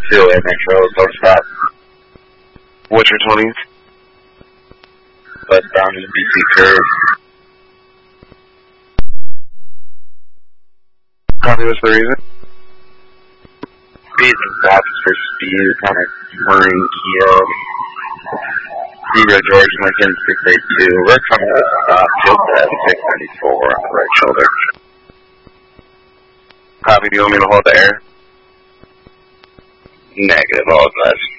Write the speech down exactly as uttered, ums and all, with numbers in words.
two A Metro, go stop. What's your twenties? Westbound is B C curve. Copy, what's the reason? Reason stops for speed, kind of Marine Kia. Zero George Lincoln six eight two. We're coming to stop. Field test six ninety-four on the right shoulder. Copy, do you want me to hold the air? Negative, all of that.